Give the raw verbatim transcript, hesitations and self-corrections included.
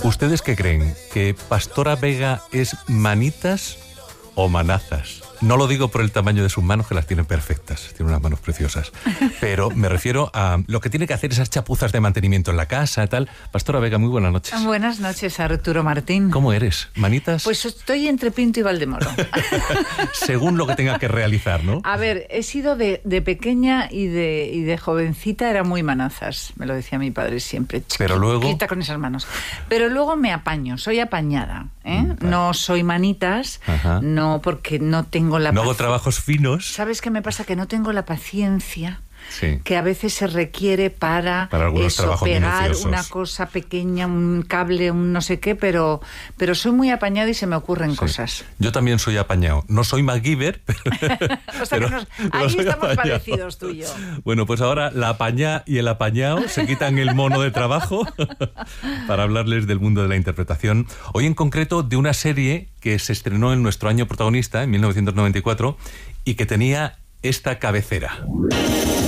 ¿Ustedes qué creen? ¿Que Pastora Vega es manitas o manazas? No lo digo por el tamaño de sus manos, que las tiene perfectas, tiene unas manos preciosas, pero me refiero a lo que tiene que hacer esas chapuzas de mantenimiento en la casa y tal. Pastora Vega, muy buenas noches. Buenas noches, Arturo Martín. ¿Cómo eres? ¿Manitas? Pues estoy entre Pinto y Valdemoro. Según lo que tenga que realizar, ¿no? A ver, he sido de, de pequeña y de, y de jovencita, era muy manazas, me lo decía mi padre siempre. Pero luego... Chiquita con esas manos. Pero luego me apaño, soy apañada, ¿eh? Mm, vale. No soy manitas, Ajá. no porque no tengo la No hago trabajos finos. ¿Sabes qué me pasa? Que no tengo la paciencia sí. que a veces se requiere para, para algunos eso, trabajos pegar minuciosos. Una cosa pequeña, un cable, un no sé qué, pero, pero soy muy apañada y se me ocurren sí. cosas. Yo también soy apañado. No soy MacGyver, pero... o sea pero, que nos, ahí estamos apañado. parecidos tú y yo. Bueno, pues ahora la apañá y el apañado se quitan el mono de trabajo para hablarles del mundo de la interpretación. Hoy en concreto de una serie que se estrenó en nuestro año protagonista, en mil novecientos noventa y cuatro, y que tenía esta cabecera.